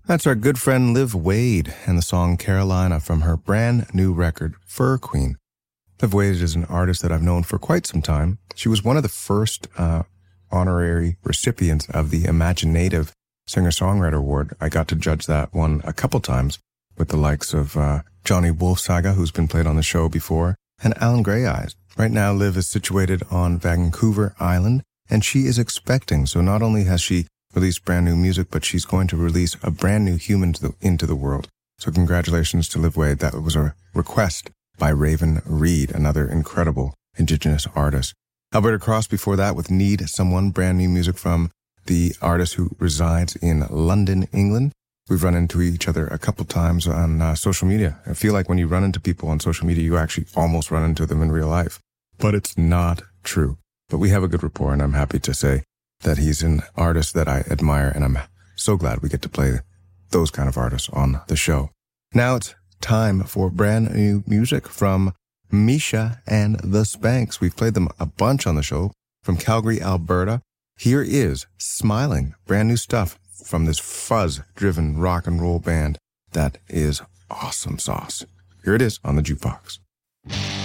That's our good friend Liv Wade and the song Carolina from her brand new record, Fur Queen. Liv Wade is an artist that I've known for quite some time. She was one of the first honorary recipients of the Imaginative Singer-Songwriter Award. I got to judge that one a couple times with the likes of Johnny Wolfsaga, who's been played on the show before, and Alan Greyeyes. Right now, Liv is situated on Vancouver Island, and she is expecting. So not only has she released brand new music, but she's going to release a brand new human into the world. So congratulations to Liv Wade. That was a request by Raven Reed, another incredible Indigenous artist. Alberta Cross before that with Need Someone, brand new music from the artist who resides in London, England. We've run into each other a couple times on social media. I feel like when you run into people on social media, you actually almost run into them in real life. But it's not true. But we have a good rapport, and I'm happy to say that he's an artist that I admire, and I'm so glad we get to play those kind of artists on the show. Now it's time for brand new music from Misha and the Spanks. We've played them a bunch on the show from Calgary, Alberta. Here is Smiling, brand new stuff from this fuzz-driven rock and roll band that is awesome sauce. Here it is on the Jukebox.